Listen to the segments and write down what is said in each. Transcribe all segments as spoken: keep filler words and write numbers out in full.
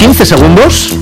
quince segundos.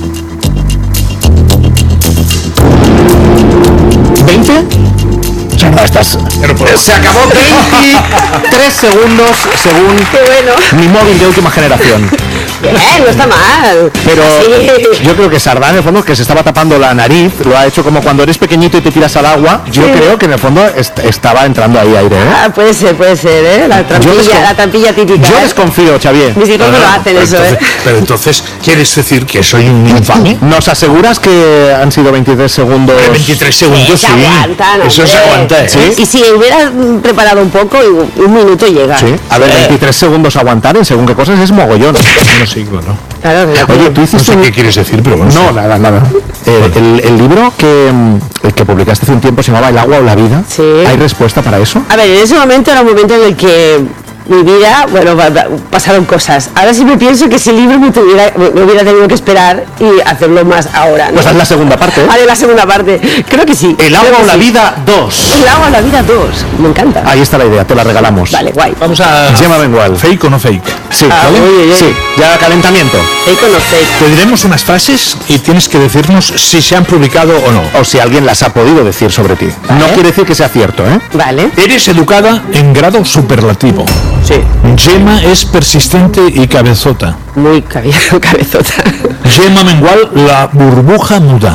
¿veinte? No, estás... Se acabó. Veintitrés segundos según bueno. mi móvil de última generación. Bien, no está mal. Pero sí. Yo creo que Sardá, en el fondo, que se estaba tapando la nariz, lo ha hecho como cuando eres pequeñito y te tiras al agua. Yo sí. creo que en el fondo est estaba entrando ahí aire, ¿eh? Ah, puede ser, puede ser, ¿eh? La trampilla, la trampilla típica. Yo ¿eh? desconfío, Xavier. Mis hijos no, no, no lo hacen eso, entonces, ¿eh? Pero entonces, ¿quieres decir que soy un infame? ¿Nos aseguras que han sido veintitrés segundos? veintitrés segundos, sí. sí. Aguantan, eso se aguanta, ¿eh? ¿Sí? Y si hubieras preparado un poco, un minuto llega. Sí. A ver, veintitrés segundos aguantar en según qué cosas es mogollón. No sí, claro. Claro, Oye, tú hiciste... No sé un... qué quieres decir, pero bueno. No, nada, nada. Eh, el, el libro que, el que publicaste hace un tiempo se llamaba El agua o la vida. Sí. ¿Hay respuesta para eso? A ver, en ese momento era un momento en el que mi vida, bueno, pasaron cosas. Ahora sí me pienso que ese libro me, tuviera, me hubiera tenido que esperar y hacerlo más ahora, ¿no? Pues haz la segunda parte, ¿eh? Haré la segunda parte. Creo que sí. El agua o la sí. vida dos. El agua o la vida dos. Me encanta. Ahí está la idea, te la regalamos. Vale, guay. Vamos a... Gemma Mengual. ¿Fake o no fake? Sí, ah, ¿vale? Oye, oye. Sí, ya calentamiento. Fake o no fake. Te diremos unas frases y tienes que decirnos si se han publicado o no. O si alguien las ha podido decir sobre ti. Vale. No quiere decir que sea cierto, ¿eh? Vale. Eres educada en grado superlativo. Sí. Gemma es persistente y cabezota. Muy cabe cabezota. Gemma Mengual, la burbuja muda.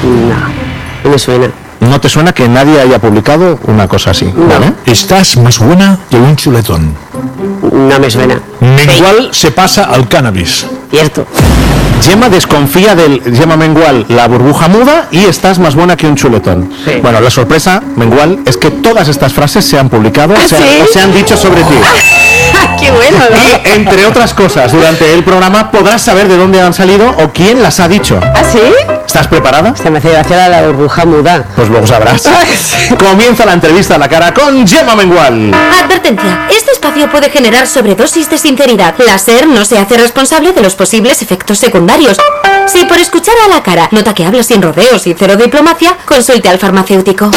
No, no me suena. ¿No te suena que nadie haya publicado una cosa así? No. ¿Vale? Estás más buena que un chuletón. No me suena. Mengual se pasa al cannabis. Cierto. Gemma desconfía del Gemma Mengual, la burbuja muda, y estás más buena que un chuletón. Sí. Bueno, la sorpresa, Mengual, es que todas estas frases se han publicado, ¿Ah, se, sí? han, se han dicho sobre ti. ¡Qué bueno! ¿no? Y entre otras cosas, durante el programa podrás saber de dónde han salido o quién las ha dicho. ¿Ah, sí? ¿Estás preparada? Se me hace gracia la burbuja muda. Pues luego sabrás. Comienza la entrevista a la cara con Gemma Mengual. Advertencia, este espacio puede generar sobredosis de sinceridad. La SER no se hace responsable de los posibles efectos secundarios. Si por escuchar a la cara nota que habla sin rodeos y cero diplomacia, consulte al farmacéutico.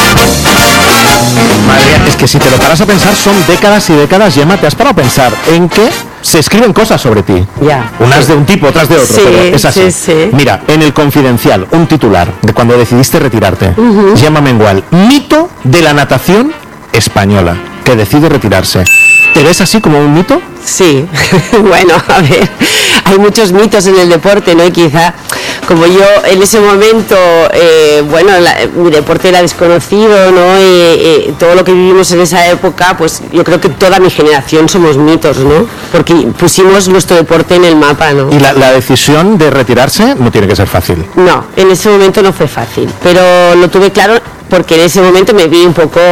Madre mía, es que si te lo paras a pensar, son décadas y décadas, Gemma, ¿te has parado a pensar en que se escriben cosas sobre ti? Ya. Unas sí. de un tipo, otras de otro, Sí, pero es así. sí, sí. Mira, en El Confidencial, un titular de cuando decidiste retirarte. Uh-huh. Gemma Mengual, mito de la natación española, que decide retirarse. ¿Te ves así como un mito? Sí, bueno, a ver, hay muchos mitos en el deporte, ¿no? Y quizá, como yo en ese momento, eh, bueno, la, mi deporte era desconocido, ¿no? Y, y todo lo que vivimos en esa época, pues yo creo que toda mi generación somos mitos, ¿no? Porque pusimos nuestro deporte en el mapa, ¿no? Y la, la decisión de retirarse no tiene que ser fácil. No, en ese momento no fue fácil, pero lo tuve claro porque en ese momento me vi un poco...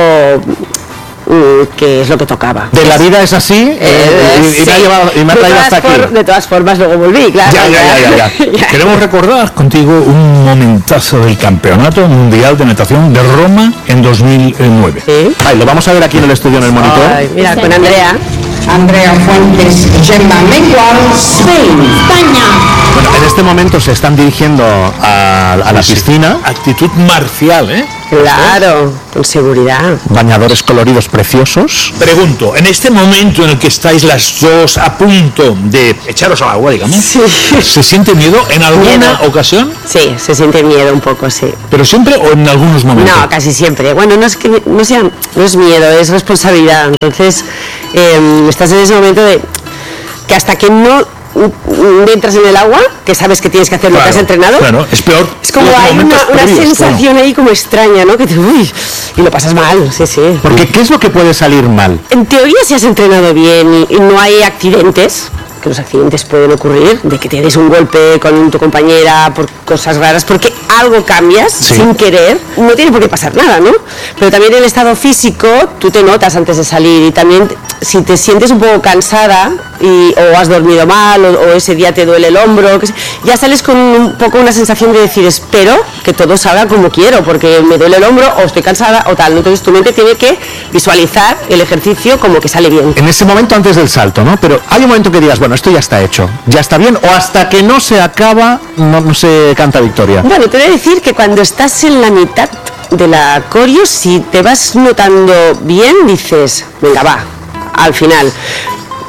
que es lo que tocaba. De la vida es así, eh, y, y, sí. me ha llevado, y me ha traído hasta aquí. De todas formas, luego volví, claro. Ya, ya, ya, ya, ya. ya. Queremos recordar contigo un momentazo del Campeonato Mundial de Natación de Roma en dos mil nueve. ¿Sí? Ay, lo vamos a ver aquí en el estudio, en el monitor. Ay, mira, con Andrea. Andrea Fuentes, Gemma Mengual, Spain, España. Bueno, en este momento se están dirigiendo a, a la piscina. Actitud marcial, ¿eh? Claro, con seguridad. Bañadores coloridos preciosos. Pregunto, en este momento en el que estáis las dos a punto de echaros al agua, digamos, sí. ¿se siente miedo en alguna miedo. ocasión? Sí, se siente miedo un poco, sí. ¿Pero siempre o en algunos momentos? No, casi siempre. Bueno, no es que no sea, no es miedo, es responsabilidad. Entonces, eh, estás en ese momento de que hasta que no entras en el agua, que sabes que tienes que hacer claro, lo que has entrenado. Claro, es peor. Es como hay una, una sensación bueno. ahí como extraña, ¿no? Que te, uy, y lo pasas mal, sí, sí. Porque ¿qué es lo que puede salir mal? En teoría, si has entrenado bien y, y no hay accidentes, que los accidentes pueden ocurrir, de que te des un golpe con tu compañera por cosas raras, porque algo cambias sí. sin querer, no tiene por qué pasar nada, ¿no? Pero también el estado físico, tú te notas antes de salir y también si te sientes un poco cansada y, o has dormido mal o, o ese día te duele el hombro, que, ya sales con un poco una sensación de decir espero que todo salga como quiero porque me duele el hombro o estoy cansada o tal, entonces tu mente tiene que visualizar el ejercicio como que sale bien. En ese momento antes del salto, ¿no? Pero hay un momento que digas, bueno, esto ya está hecho, ya está bien, o hasta que no se acaba no, no se canta victoria. Bueno, te voy a decir que cuando estás en la mitad de la coreo, si te vas notando bien, dices, venga, va, al final.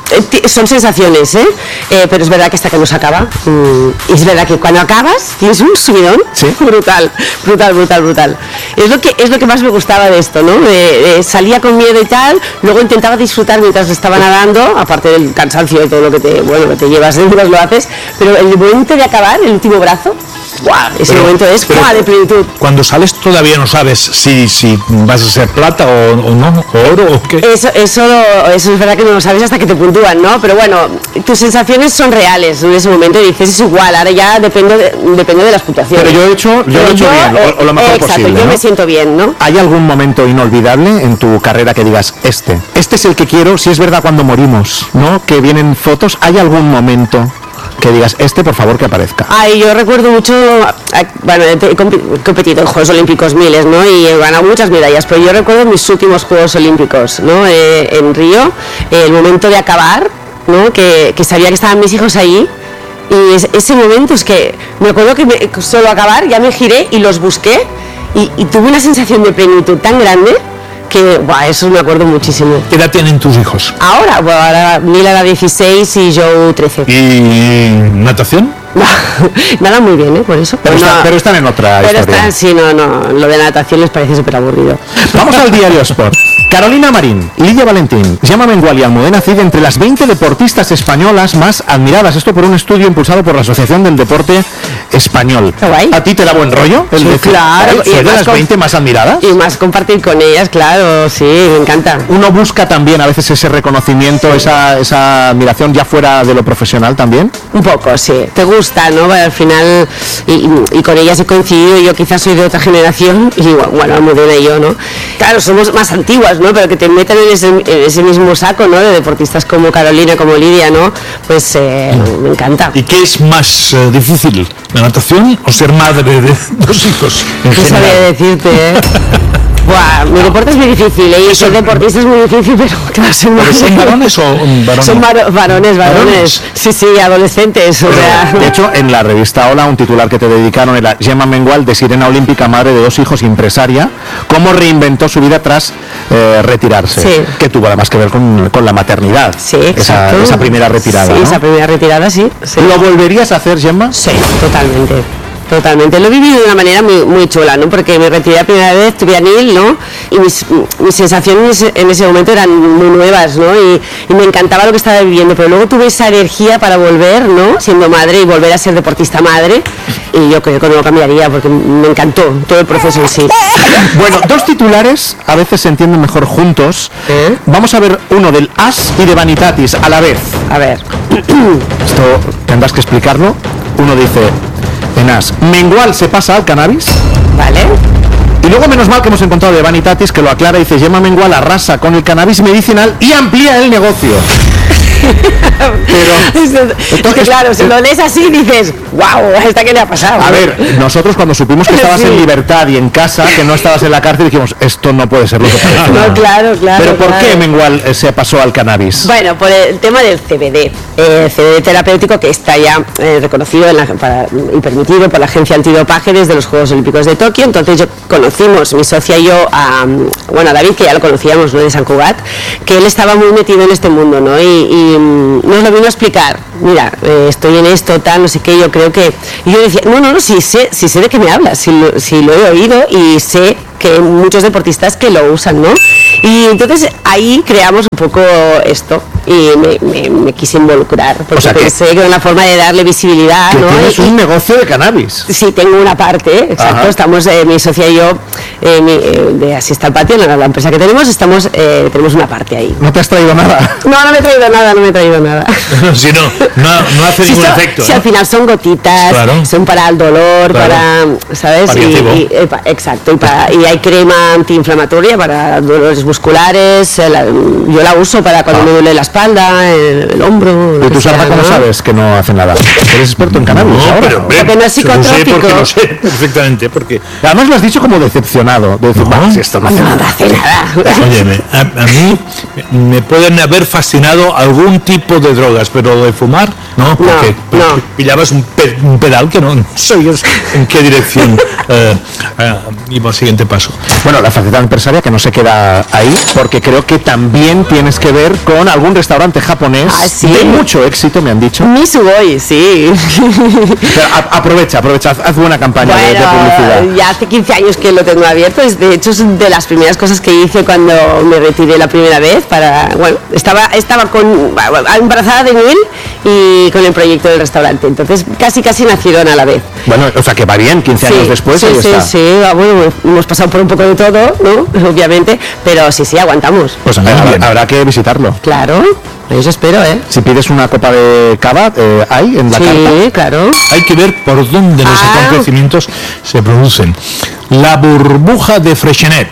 eh, son sensaciones, ¿eh? ¿eh? Pero es verdad que hasta que no se acaba, mmm, y es verdad que cuando acabas tienes un subidón, ¿sí? brutal, brutal, brutal, brutal. Es lo que es lo que más me gustaba de esto, ¿no? Eh, eh, salía con miedo y tal, luego intentaba disfrutar mientras estaba nadando, aparte del cansancio y todo lo que te, bueno, que te llevas dentro, lo haces, pero el momento de acabar, el último brazo, ¡guau! Ese pero, momento es ¡guau! De plenitud. Cuando sales todavía no sabes si, si vas a ser plata o, o no, o oro o qué. Eso, eso, eso es verdad que no lo sabes hasta que te puntúan, ¿no? Pero bueno, tus sensaciones son reales en ese momento y dices, es igual, ahora ya depende de, depende de las puntuaciones. Pero yo he hecho, yo he hecho yo, bien, o, o lo mejor exacto, posible, yo ¿no? me siento bien, ¿no? ¿Hay algún momento inolvidable en tu carrera que digas, este, este es el que quiero, si es verdad cuando morimos, ¿no? Que vienen fotos, ¿hay algún momento que digas, este por favor que aparezca? Ay, yo recuerdo mucho, bueno, he competido en Juegos Olímpicos miles, ¿no? Y he ganado muchas medallas, pero yo recuerdo mis últimos Juegos Olímpicos, ¿no? Eh, en Río, eh, el momento de acabar, ¿no? Que, que sabía que estaban mis hijos ahí. Y es, ese momento es que me acuerdo que me, solo acabar ya me giré y los busqué y, y tuve una sensación de plenitud tan grande que, buah, eso me acuerdo muchísimo. ¿Qué edad tienen tus hijos? Ahora, bueno, ahora Mila era dieciséis y Joe trece. ¿Y natación? Nada muy bien, ¿eh? Por eso. Pero, no, está, pero están en otra pero historia. Están, sí, no, no, lo de natación les parece súper aburrido. Vamos al Diario Sport. Carolina Marín, Lidia Valentín, Gemma Mengual y Almudena Cid entre las veinte deportistas españolas más admiradas. Esto por un estudio impulsado por la Asociación del Deporte Español. ¿A ti te da buen rollo? El sí, de claro. ¿Soy de las veinte más admiradas? Y más compartir con ellas, claro, sí, me encanta. Uno busca también a veces ese reconocimiento, esa, esa admiración ya fuera de lo profesional también. Un poco, sí. Te gusta, ¿no? Al final, y, y, y con ellas he coincidido, yo quizás soy de otra generación, y bueno, Almudena y yo, ¿no? Claro, somos más antiguas, ¿no? Pero que te metan en ese, en ese mismo saco, ¿no? De deportistas como Carolina, como Lidia, ¿no? Pues eh, me encanta. ¿Y qué es más uh, difícil, la natación o ser madre de dos hijos? No sabía decirte, ¿eh? Buah, mi deporte es muy difícil, ¿eh? Y ser deportista es muy difícil, pero claro, soy ¿Pero son varones o varones? Son varones, varones, varones. Sí, sí, adolescentes, o sea. De hecho, en la revista Hola, un titular que te dedicaron era Gemma Mengual, de sirena olímpica, madre de dos hijos y empresaria, cómo reinventó su vida tras eh, retirarse. Sí. Que tuvo además que ver con, con la maternidad. Sí, esa, esa primera retirada. Sí, ¿no? esa primera retirada, sí, sí. ¿Lo volverías a hacer, Gemma? Sí, totalmente. Totalmente, lo he vivido de una manera muy, muy chula, ¿no? Porque me retiré la primera vez, tuve a Neil, ¿no? Y mis, mis sensaciones en ese momento eran muy nuevas, ¿no? Y, y me encantaba lo que estaba viviendo, pero luego tuve esa energía para volver, ¿no? Siendo madre y volver a ser deportista madre, y yo creo que no lo cambiaría porque me encantó todo el proceso en sí. Bueno, dos titulares a veces se entienden mejor juntos. ¿Eh? Vamos a ver uno del As y de Vanitatis a la vez. A ver. Esto tendrás que explicarlo. Uno dice... En As, Mengual se pasa al cannabis. Vale. Y luego, menos mal que hemos encontrado de Vanitatis que lo aclara y dice: Gemma Mengual arrasa con el cannabis medicinal y amplía el negocio. Pero entonces, claro, si lo lees así dices, wow, ¿a esta qué le ha pasado? A ver, nosotros cuando supimos que estabas sí. en libertad y en casa, que no estabas en la cárcel, dijimos, esto no puede ser lo que parece. No, claro, claro. Pero ¿por claro. qué Mengual eh, se pasó al cannabis? Bueno, por el tema del C B D, eh, C B D terapéutico que está ya eh, reconocido en la, para, y permitido por la Agencia Antidopaje desde los Juegos Olímpicos de Tokio. Entonces yo conocimos, mi socia y yo, a, bueno, a David, que ya lo conocíamos, ¿no? De San Cugat, que él estaba muy metido en este mundo, ¿no? Y, y nos lo vino a explicar, mira, eh, estoy en esto, tal, no sé qué, yo creo que... Y yo decía, no, no, no, sí sé, sí sé de qué me hablas, sí lo, sí lo he oído y sé que hay muchos deportistas que lo usan, ¿no? Y entonces ahí creamos un poco esto y me, me, me quise involucrar, porque o sea pensé que, que era una forma de darle visibilidad, que ¿no? Tienes y, un negocio de cannabis. Sí, tengo una parte, exacto. Ajá. Estamos, eh, mi socia y yo, eh, mi, eh, de Así está el patio, la, la empresa que tenemos, estamos, eh, tenemos una parte ahí. ¿No te has traído nada? No, no me he traído nada, no me he traído nada. Si no, no, no hace si ningún so, efecto. Si ¿no? al final son gotitas, claro. Son para el dolor, claro. para, ¿sabes? Y, y, y, exacto, y, para, y hay crema antiinflamatoria para dolores musculares, la, yo la uso para cuando ah. me duele la espalda, el, el hombro. ¿Y tú, Sara, cómo sabes que no hacen nada? ¿Eres experto en cannabis? No, ahora? pero hombre, porque no es psicotrópico. Lo sé, lo sé perfectamente, porque... Además lo has dicho como decepcionado, de decir, no, si esto no hace no, nada. No hace nada. Óyeme, a, a mí me pueden haber fascinado algún tipo de drogas, pero de fumar, no, porque, no, porque no. pillabas un, pe, un pedal que no, no sabías en qué dirección uh, uh, iba al siguiente paso. Bueno, la faceta empresaria que no se queda ahí, porque creo que también tienes que ver con algún restaurante japonés ah, ¿sí? de mucho éxito, me han dicho. Misugoi, sí. Pero a, aprovecha, aprovecha, haz, haz buena campaña bueno, de, de publicidad. Ya hace quince años que lo tengo abierto, es, de hecho es de las primeras cosas que hice cuando me retiré la primera vez para, bueno, estaba, estaba con, embarazada de Neil y con el proyecto del restaurante, entonces casi casi nacieron a la vez. Bueno, o sea que va bien, quince sí, años después sí, ahí sí, está. Sí, bueno, hemos pasado por un poco de todo, ¿no? Obviamente, pero sí, sí, aguantamos. Pues habrá, habrá que visitarlo. Claro, eso espero, ¿eh? Si pides una copa de cava, eh, ¿hay en la sí, carta? Sí, claro. Hay que ver por dónde los Ah. acontecimientos se producen. La burbuja de Freixenet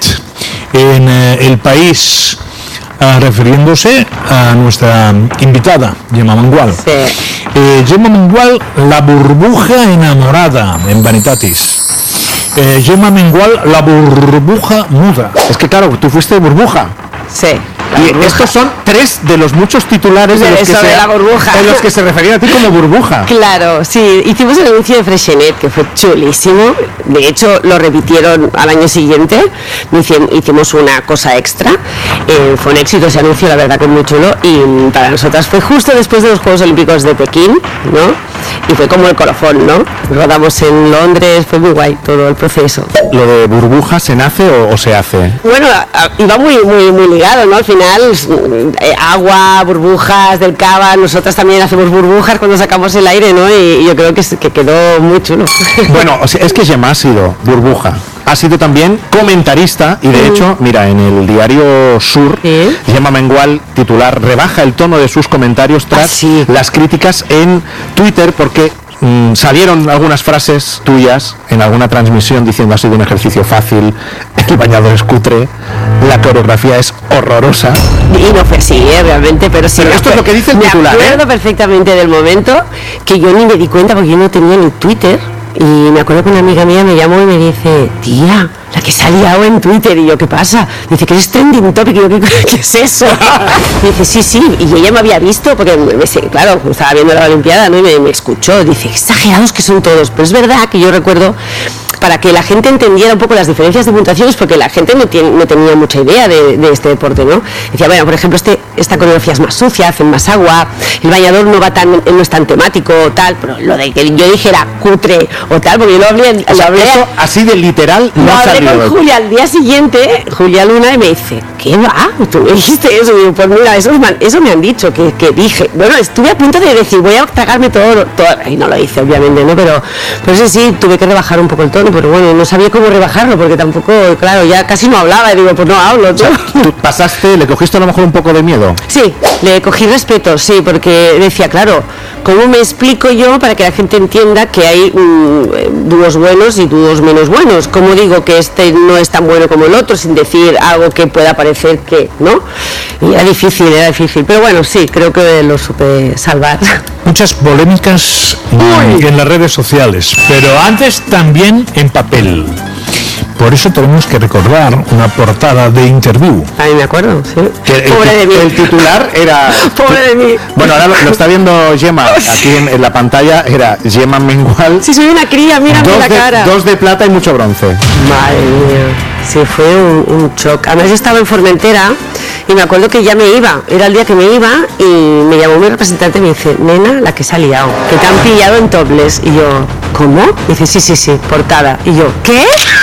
en eh, El País, ah, refiriéndose a nuestra invitada, Gemma Mengual. Sí. Eh, Gemma Mengual, la burbuja enamorada en Vanitatis. Eh, Gemma Mengual, la burbuja muda. Es que claro, tú fuiste burbuja. Sí. Y estos son tres de los muchos titulares de, De los, que eso, se, de la burbuja. en los que se referían a ti como burbuja. Claro, sí, hicimos el anuncio de Freixenet, que fue chulísimo. De hecho, lo repitieron al año siguiente. Hicimos una cosa extra. Eh, fue un éxito ese anuncio, la verdad que es muy chulo. Y para nosotras fue justo después de los Juegos Olímpicos de Pekín, ¿no? Y fue como el colofón, ¿no? Rodamos en Londres, fue muy guay todo el proceso. ¿Lo de burbuja se nace o, o se hace? Bueno, iba muy, muy, muy ligado, ¿no? Al final, eh, agua, burbujas del cava, nosotras también hacemos burbujas cuando sacamos el aire, ¿no? Y, y yo creo que, que quedó muy chulo. Bueno, o sea, es que Gemma ha sido burbuja. Ha sido también comentarista y de mm. hecho, mira, en el diario Sur, ¿sí? Gemma Mengual, titular, rebaja el tono de sus comentarios tras ah, sí. las críticas en Twitter porque mm, salieron algunas frases tuyas en alguna transmisión diciendo ha sido un ejercicio fácil, el bañador es cutre, la coreografía es horrorosa. Y no fue así, ¿eh? Realmente, pero sí. Pero esto es lo que dice el titular. Me acuerdo ¿eh? perfectamente del momento que yo ni me di cuenta porque yo no tenía ni Twitter. Y me acuerdo que una amiga mía me llamó y me dice, tía, la que se ha liado en Twitter. Y yo, ¿qué pasa? Dice, que es trending topic. Y yo, ¿qué, qué es eso? Y dice, sí, sí. Y ella me había visto, porque, me, claro, estaba viendo la Olimpiada, ¿no? Y me, me escuchó. Dice, exagerados que son todos. Pero es verdad que yo recuerdo, para que la gente entendiera un poco las diferencias de puntuaciones, porque la gente no, tiene, no tenía mucha idea de, de este deporte, ¿no? Decía, bueno, por ejemplo, este, esta coreografía es más sucia, hacen más agua, el bañador no va tan, no es tan temático, tal, pero lo de que yo dijera cutre o tal, porque yo lo hablé, o sea, lo hablé eso así de literal no lo ha hablé salido. Con Julia al día siguiente, Julia Luna, y me dice, ¿qué va? ¿Tú me dijiste eso? Y yo, pues mira, eso, eso me han dicho, que, que dije, bueno, estuve a punto de decir, voy a tragarme todo, todo, y no lo hice, obviamente, ¿no? Pero, pero sí, sí, tuve que rebajar un poco el tono, pero bueno, no sabía cómo rebajarlo, porque tampoco, claro, ya casi no hablaba, y digo, pues no hablo, ¿no? O sea, ¿tú pasaste, le cogiste a lo mejor un poco de miedo? Sí, le cogí respeto, sí, porque decía, claro, ¿cómo me explico yo para que la gente entienda que hay um, dúos buenos y dúos menos buenos? ¿Cómo digo que este no es tan bueno como el otro, sin decir algo que pueda parecer que, ¿no? Y era difícil, era difícil, pero bueno, sí, creo que lo supe salvar. Muchas polémicas Uy. en las redes sociales, pero antes también en papel. Por eso tenemos que recordar una portada de Interview. Ay, me acuerdo, sí. Que el, Pobre de mí. El titular era... Pobre de mí. Bueno, ahora lo, lo está viendo Gemma, aquí en, en la pantalla, era Gemma Mengual. Sí, soy una cría, mírame la de, cara. Dos de plata y mucho bronce. Madre mía, sí, fue un, un shock. Además yo estaba en Formentera y me acuerdo que ya me iba, era el día que me iba y me llamó mi representante y me dice, nena, la que se ha liado, que te han pillado en topless. Y yo, ¿cómo? Y dice, sí, sí, sí, portada. Y yo, ¿qué?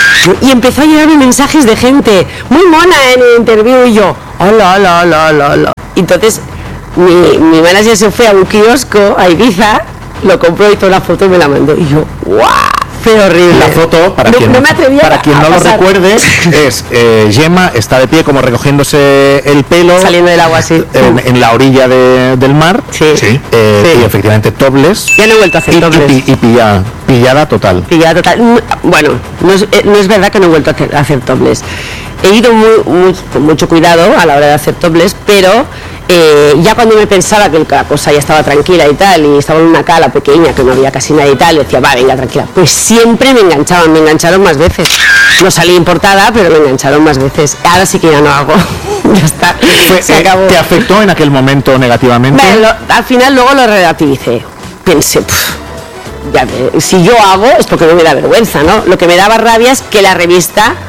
Y empezó a llegarme mensajes de gente muy mona en el Interview y yo, hola, hola, hola, hola, hola. Y entonces mi, mi manager se fue a un kiosco a Ibiza, lo compró y toda la foto y me la mandó. Y yo, ¡guau! Fue horrible. La foto, para no, quien, no, me para quien no lo recuerde, es eh, Gemma está de pie como recogiéndose el pelo. Saliendo del agua, sí. En, en la orilla de, del mar. Sí. sí. Eh, sí. Y efectivamente topless. Ya no he vuelto a hacer y, topless. Y, y pilla, pillada total. Pillada total. Bueno, no es, no es verdad que no he vuelto a hacer, a hacer topless. He ido muy, muy, con mucho cuidado a la hora de hacer topless, pero... Eh, ya cuando me pensaba que la cosa ya estaba tranquila y tal, y estaba en una cala pequeña que no había casi nadie y tal, decía, va, venga, tranquila, pues siempre me enganchaban, me engancharon más veces. No salí importada, pero me engancharon más veces. Ahora sí que ya no hago. Ya está. Fue, se acabó. ¿Te afectó en aquel momento negativamente? Bueno, lo, al final luego lo relativicé. Pensé, pff, ya, si yo hago es porque no me da vergüenza, ¿no? Lo que me daba rabia es que la revista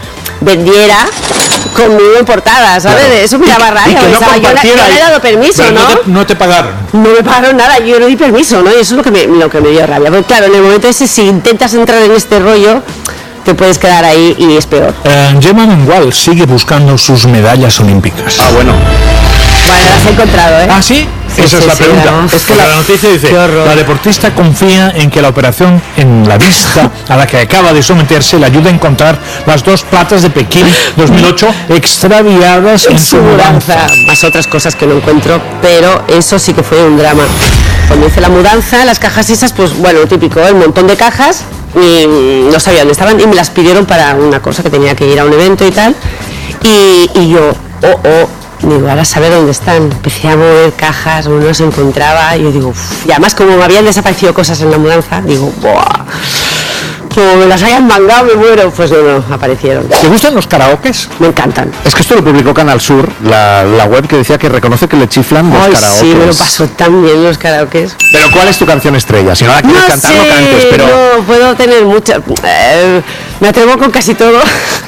vendiera conmigo en portada, ¿sabes? Claro. Eso me daba rabia. que no o sea, yo, le- yo le he dado permiso, Pero ¿no? no te, no te pagaron. No me pagaron nada, yo no di permiso, ¿no? Y eso es lo que me, lo que me dio rabia. Porque claro, en el momento ese, si intentas entrar en este rollo, te puedes quedar ahí y es peor. Eh, Gemma Mengual sigue buscando sus medallas olímpicas. Ah, bueno. Bueno, las he encontrado, ¿eh? ¿Ah, sí? Sí, Esa sí, es la sí, pregunta. no. Es que la, la noticia dice, Qué horror. la deportista confía en que la operación en la vista a la que acaba de someterse le ayude a encontrar las dos platas de Pekín dos mil ocho extraviadas en su mudanza. Más otras cosas que no encuentro, pero eso sí que fue un drama. Cuando hice la mudanza, las cajas esas, pues bueno, lo típico, el montón de cajas, y mm, no sabía dónde estaban, y me las pidieron para una cosa que tenía que ir a un evento y tal, y, y yo, oh, oh, digo, ahora saber dónde están. Empecé a mover cajas, no los encontraba, y yo digo, uff, y además como me habían desaparecido cosas en la mudanza, digo, ¡buah! Como me las hayan mangado, me muero. Pues no, no, aparecieron. ¿Te gustan los karaokes? Me encantan. Es que esto lo publicó Canal Sur, la, la web que decía que reconoce que le chiflan los Ay, karaokes. sí, me lo paso tan bien los karaokes. Pero ¿cuál es tu canción estrella? Si no la quieres No cantar, sé, no cantes, pero... no, puedo tener muchas. Eh, me atrevo con casi todo.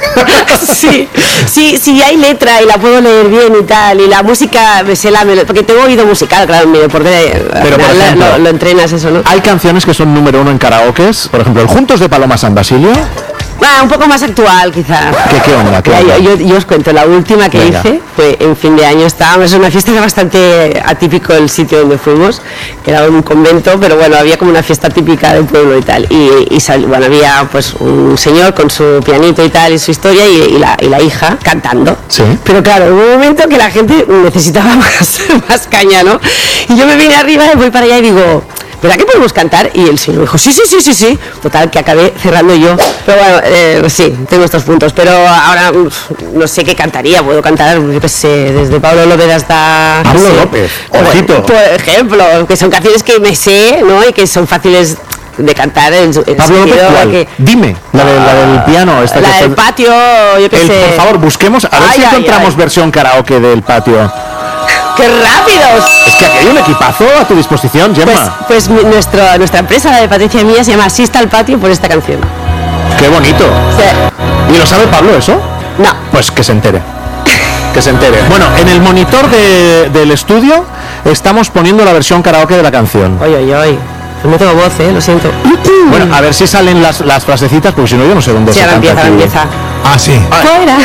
sí, sí, sí, hay letra y la puedo leer bien y tal, y la música me sé la melodía, porque tengo oído musical, claro, en mi deporte, Pero, por al final, ejemplo, lo, lo entrenas eso, ¿no? Hay canciones que son número uno en karaokes, por ejemplo, el Juntos de Paloma San Basilio. Ah, un poco más actual, quizá. ¿Qué, qué onda? ¿Qué Ya, onda? yo, yo- yo os cuento, la última que Venga. hice fue en fin de año, estábamos en una fiesta, era bastante atípico el sitio donde fuimos, que era un convento, pero bueno, había como una fiesta típica del pueblo y tal, y, y sal- bueno, había pues un señor con su pianito y tal, y su historia, y, y la, y la hija cantando. Sí. Pero claro, hubo un momento que la gente necesitaba más, más caña, ¿no? Y yo me vine arriba, y voy para allá y digo, ¿verdad que podemos cantar? Y el señor me dijo, sí, sí, sí, sí, sí. Total, que acabé cerrando yo. Pero bueno, eh, sí, tengo estos puntos. Pero ahora uf, no sé qué cantaría. Puedo cantar, yo qué sé, desde Pablo López hasta... Pablo no sé. López, O, ojito. por ejemplo, que son canciones que me sé, ¿no? Y que son fáciles de cantar en, su- en Pablo López, sentido ¿cuál? que- Dime, la, de- la del piano. Esta la que del fue- patio, yo qué El- sé. por favor, busquemos, a ver Ay, si ay, encontramos ay. versión karaoke del patio. ¡Qué rápidos! Es que aquí hay un equipazo a tu disposición, Pues, Gemma. pues mi- nuestro, nuestra empresa, la de Patricia y mía, se llama Asista al Patio por esta canción. Qué bonito. O sea, ¿Y lo sabe Pablo eso? no. Pues que se entere. Que se entere. Bueno, en el monitor de- del estudio estamos poniendo la versión karaoke de la canción. Oye, oye, oye. Pues no tengo voz, ¿eh? Lo siento. Bueno, a ver si salen las, las frasecitas, porque si no yo no sé dónde Sí, se ahora canta empieza, ahora aquí. empieza. Ah, sí. Fuera.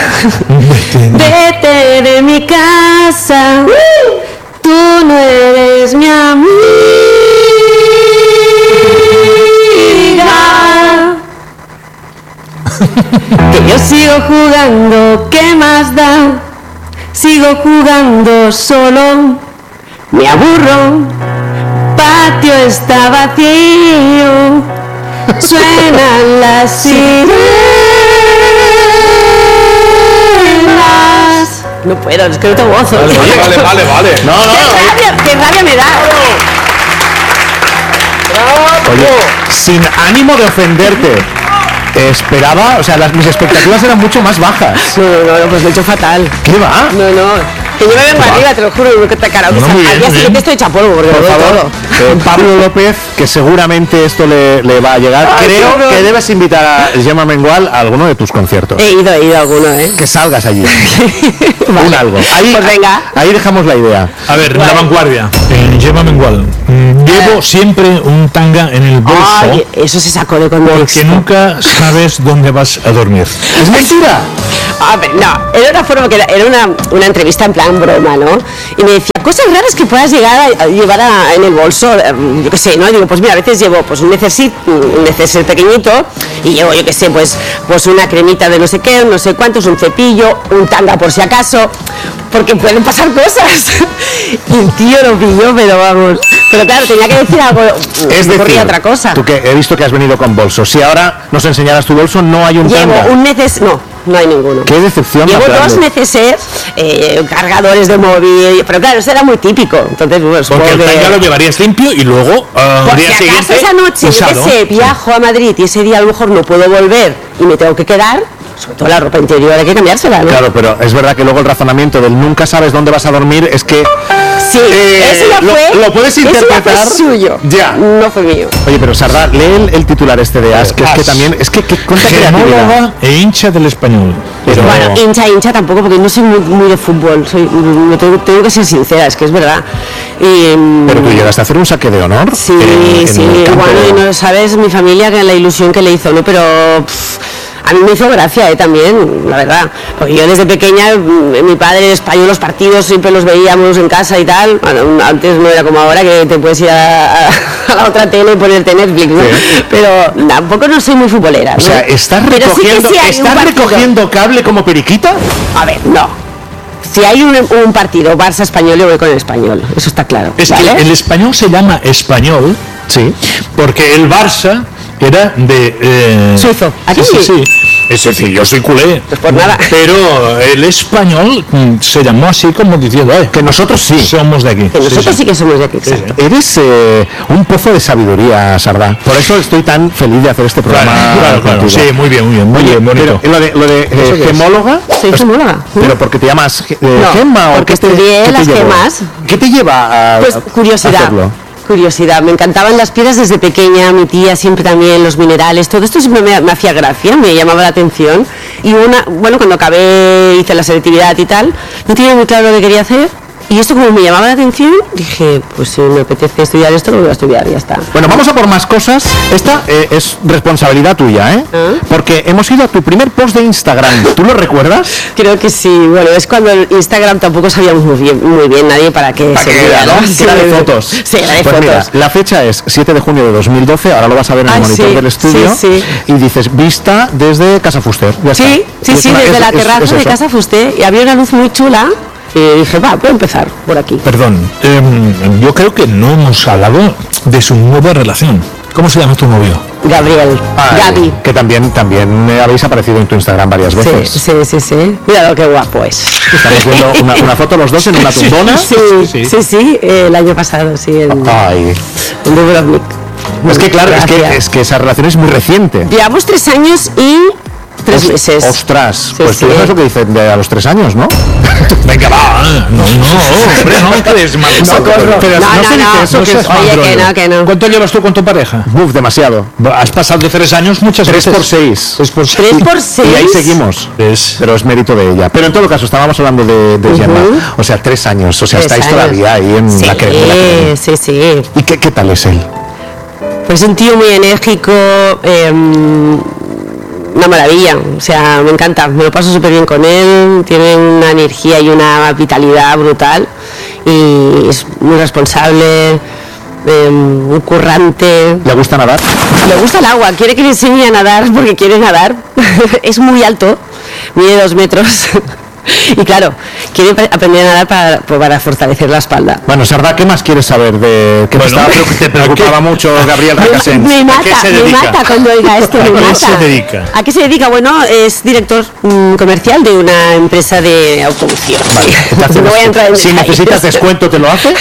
Vete de mi casa. Tú no eres mi amiga. Que yo sigo jugando, ¿qué más da? Sigo jugando solo. Me aburro. Patio está vacío. Suenan las sirenas. No puedo, es que no tengo voz. Vale, vale, vale, vale. No, no, ¡Qué rabia, qué rabia me da! oye, sin ánimo de ofenderte, esperaba, o sea, las, mis expectativas eran mucho más bajas. No, no, no, pues lo he hecho fatal. ¿Qué va? No, no. Que yo me vengo arriba, te lo juro, no que te cara. No, muy bien, Al día muy siguiente bien. estoy hecha polvo, porque Por lo doy favor, todo. eh, Pablo López, que seguramente esto le, le va a llegar. Ay, Creo qué horror. que debes invitar a Gemma Mengual a alguno de tus conciertos. He ido, he ido a alguno, ¿eh? Que salgas allí. Un Vale. algo. Ahí, Pues venga. ahí dejamos la idea. A ver, Vale. la vanguardia. Eh, Gemma Mengual. Mm, Llevo siempre un tanga en el bolso Ay, eso se sacó de contexto. porque nunca sabes dónde vas a dormir. ¿Es mentira? A ver, no, era una forma que era, era una, una entrevista en plan broma, ¿no? Y me decía, cosas raras que puedas llegar a, a llevar a- en el bolso, eh, yo qué sé, ¿no? Y digo, pues mira, a veces llevo pues un neceser, un neceser pequeñito y llevo, yo qué sé, pues, pues una cremita de no sé qué, no sé cuántos, un cepillo, un tanga por si acaso, porque pueden pasar cosas. Y el tío lo pilló, pero vamos. Pero claro, tenía que decir algo, Es me ocurría decir, otra cosa. tú que he visto que has venido con bolsos. Si ahora nos enseñaras tu bolso, no hay un Llevo tanga. un neces... No, no hay ninguno. Qué decepción Llevo más dos grande. neceser, eh, cargadores de móvil, pero claro, eso era muy típico. Entonces, bueno, Porque supongo el que- tanga lo llevarías limpio y luego al por si día acaso siguiente esa noche, yo usado. qué sé, viajo a Madrid y ese día a lo mejor no puedo volver y me tengo que quedar, sobre todo la ropa interior hay que cambiársela, ¿no? Claro, pero es verdad que luego el razonamiento del nunca sabes dónde vas a dormir es que... Sí, eh, eso ya lo, fue... lo puedes interpretar... Eso ya fue suyo, ya. No fue mío. Oye, pero Sardá, lee el, el titular este de As, que es que también... Es que, que cuenta Genóloga creatividad. e hincha del Español. Pero Bueno, hincha, hincha tampoco, porque no soy muy, muy de fútbol, soy, no tengo, tengo que ser sincera, es que es verdad. Y, Pero tú llegaste a hacer un saque de honor. sí, en- en sí, el campo. bueno, y no sabes mi familia que la ilusión que le hizo, ¿no? Pero pff, a mí me hizo gracia, ¿eh? También, la verdad. Porque yo desde pequeña, mm, mi padre era español, los partidos siempre los veíamos en casa y tal. Bueno, antes no era como ahora que te puedes ir a, a, a la otra tele y ponerte Netflix, ¿no? Sí. Pero tampoco no soy muy futbolera, O ¿no? sea, ¿estás Pero sí que recogiendo, sí hay un ¿estás partido. recogiendo cable como periquita? A ver, no. Si hay un, un partido Barça-Español, yo voy con el Español, eso está claro. es ¿vale? que el español se llama español Sí. porque el Barça era de... Eh, Suizo. ¿A Sí, que sí, sí? sí. Es decir, yo soy culé. Pues por nada. Pero el español mm, se llamó así como diciendo, "Ay, Que nosotros sí. somos de aquí". Que nosotros sí, sí. que somos de aquí, exacto. Eres eh, un pozo de sabiduría, Sardá. Por eso estoy tan feliz de hacer este Claro, programa. claro, claro. contigo. Sí, muy bien, muy bien, muy Oye, bien, bonito. pero lo de, lo de eh, ¿Eso qué es? gemóloga, Soy gemóloga. pero porque te llamas eh, No, Gemma o porque qué te, estudié qué te las llevó? gemas. ¿Qué te lleva a, Pues a curiosidad. hacerlo? Curiosidad, me encantaban las piedras desde pequeña, mi tía siempre también, los minerales, todo esto siempre me, me hacía gracia, me llamaba la atención. Y una, bueno, cuando acabé, hice la selectividad y tal, no tenía muy claro lo que quería hacer. Y esto como me llamaba la atención, dije, pues si me apetece estudiar esto, lo voy a estudiar y ya está. Bueno, vamos a por más cosas. Esta eh, es responsabilidad tuya, ¿eh? ¿Ah? Porque hemos ido a tu primer post de Instagram. ¿Tú lo recuerdas? Creo que sí, bueno, es cuando el Instagram tampoco sabíamos muy bien, muy bien nadie para qué ¿Para qué servía, era, no? Sí, Que era de fotos. Sí, era de Pues fotos. mira, la fecha es siete de junio de dos mil doce, ahora lo vas a ver en el Ay, monitor sí, del estudio. sí, sí. Y dices, vista desde Casa Fuster. Ya Sí, está. sí, Y es sí, una- desde es- la es- terraza es de eso. Casa Fusté y había una luz muy chula y dije, va, voy a empezar por aquí. Perdón, em, yo creo que no hemos hablado de su nueva relación. ¿Cómo se llama tu novio? Gabriel, Ay, Gaby. que también, también eh, habéis aparecido en tu Instagram varias Sí, veces. sí, sí, sí. Mira lo que guapo es. Estamos viendo una, una foto los dos en una tumbona. Sí, sí. sí, sí, eh, el año pasado, sí, en, Ay. en Dubrovnik. Es que claro, es que, Gracias. es que esa relación es muy reciente. Llevamos tres años y tres Os- meses. Ostras, Sí, pues tú sí. sabes lo que dicen de a los tres años, ¿no? Venga, va. No, no, hombre, no crees mal. Socorro. pero No, no no, se dice no. eso, No que seas es- mal Oye, que rollo. no, que no. ¿Cuánto llevas tú con tu pareja? Uf, demasiado. Has pasado de tres años muchas Tres veces. por seis. Tres por seis. Tres por seis. Y ahí seguimos. Es- Pero es mérito de ella. Pero en todo caso, estábamos hablando de, de Gemma. O sea, tres años. O sea, Tres estáis años. todavía ahí en Sí, la crema de la crema. sí, sí. ¿Y qué, qué tal es él? Pues un tío muy enérgico, eh, una maravilla, o sea, me encanta, me lo paso súper bien con él, tiene una energía y una vitalidad brutal y es muy responsable, eh, muy currante, ¿Le gusta nadar? le gusta el agua, quiere que le enseñe a nadar porque quiere nadar, es muy alto, mide dos metros. Y claro, quiere aprender a nadar para, para fortalecer la espalda. Bueno, Sardá, ¿qué más quieres saber de que Bueno, te, estaba, te preocupaba ¿a qué? mucho Gabriel Me, Racasens? me mata, qué se me dedica? mata cuando oiga esto, me ¿A qué mata. se dedica? ¿A qué se dedica? Bueno, es director mm, comercial de una empresa de automoción. Vale, entonces, No voy a entrar en si detalles. necesitas descuento, ¿te lo hace?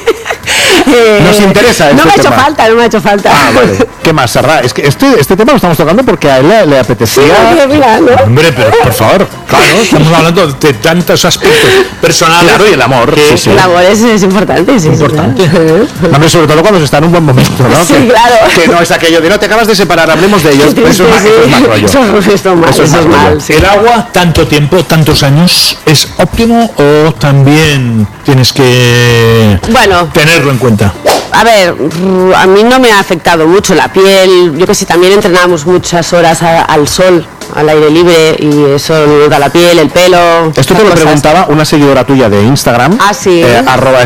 Eh, Nos interesa No este me ha hecho tema. falta, no me ha hecho falta. Ah, vale. ¿Qué más, Sardá? Es que este, este tema lo estamos tocando porque a él le, le Sí, apetecía... porque mira, ¿no? Hombre, pero por favor, claro, estamos hablando de tantos aspectos personales. Claro, y el amor. que- Sí, sí. El amor es, es importante, sí. sí, Importante. claro. Hombre, sobre todo cuando se está en un buen momento, ¿no? Sí, que, claro. que no es aquello de no te acabas de separar, hablemos de ellos. Qué Eso es más, triste, eso es más sí. rollo. Eso es- eso es mal, Eso es eso es más rollo. mal, sí. ¿El agua, tanto tiempo, tantos años, es óptimo o también tienes que Bueno. tenerlo en cuenta? A ver, mm, a mí no me ha afectado mucho la piel, yo que sé, también entrenábamos muchas horas a- al sol, al aire libre, y eso nos da la piel, el pelo. Esto te esas lo cosas. preguntaba una seguidora tuya de Instagram, Ah, sí. eh, arroba